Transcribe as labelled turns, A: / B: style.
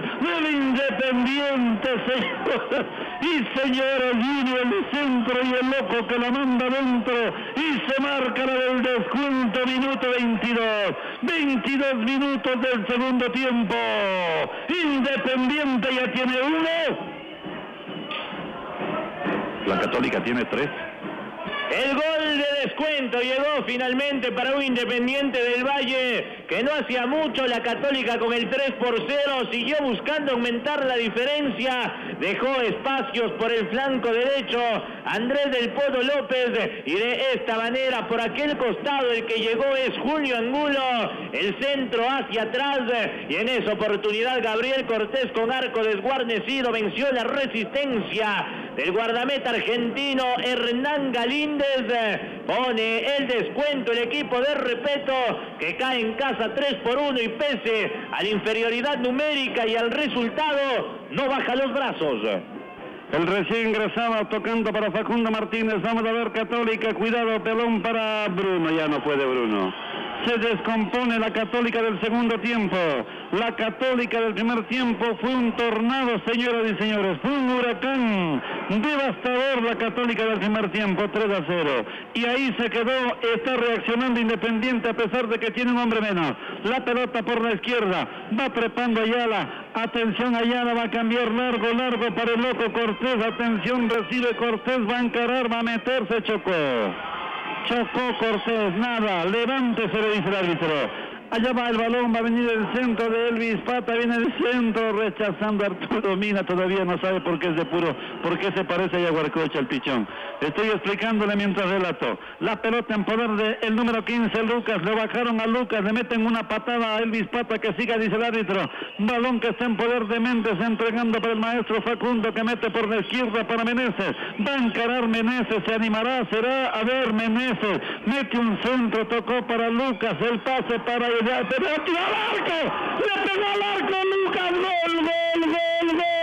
A: del Independiente, señoras y señores. Viene el centro y el loco que la manda dentro y se marca la del descuento, minuto 22. 22 minutos del segundo tiempo. Independiente ya tiene 1. La Católica tiene 3.
B: El gol de descuento llegó finalmente para un Independiente del Valle que no hacía mucho. La Católica con el 3-0 siguió buscando aumentar la diferencia, dejó espacios por el flanco derecho Andrés del Poto López y de esta manera por aquel costado el que llegó es Julio Angulo, el centro hacia atrás y en esa oportunidad Gabriel Cortés con arco desguarnecido venció la resistencia del guardameta argentino Hernán Galíndez. Pone el descuento el equipo de Repeto que cae en casa 3-1 y pese a la inferioridad numérica y al resultado no baja los brazos.
A: El recién ingresado tocando para Facundo Martínez. Vamos a ver Católica, cuidado, pelón para Bruno. Ya no puede Bruno. Se descompone la Católica del segundo tiempo. La Católica del primer tiempo fue un tornado, señoras y señores. Fue un huracán devastador la Católica del primer tiempo, 3-0. Y ahí se quedó, está reaccionando Independiente a pesar de que tiene un hombre menos. La pelota por la izquierda, va trepando Ayala. Atención, Ayala va a cambiar largo para el loco Cortés. Atención, recibe Cortés, va a encarar, va a meterse, Chocó Cortés, nada, levántese, le dice el árbitro. Allá va el balón, va a venir el centro de Elvis Pata, viene el centro rechazando a Arturo Mina, todavía no sabe por qué es de puro, por qué se parece a Yaguarcocha el pichón. Estoy explicándole mientras relato. La pelota en poder del número 15, Lucas, le bajaron a Lucas, le meten una patada a Elvis Pata que siga, dice el árbitro. Balón que está en poder de Méndez, entregando para el maestro Facundo que mete por la izquierda para Meneses. Va a encarar Meneses, se animará, será, a ver, Meneses, mete un centro, tocó para Lucas, el pase para pero tiró al arco, le pegó al arco Lucas, gol.